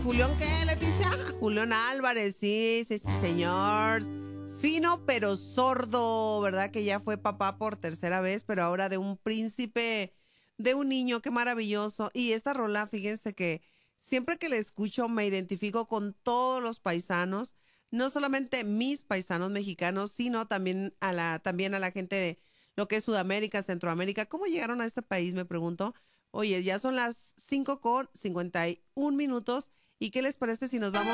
¿Julián qué, Leticia? Julián Álvarez, sí, sí, sí, señor. Fino pero sordo, ¿verdad? Que ya fue papá por tercera vez, pero ahora de un príncipe, de un niño, qué maravilloso. Y esta rola, fíjense que siempre que la escucho me identifico con todos los paisanos, no solamente mis paisanos mexicanos, sino también a la gente de lo que es Sudamérica, Centroamérica. ¿Cómo llegaron a este país? Me pregunto. Oye, ya son las 5:51 ¿Y qué les parece si nos vamos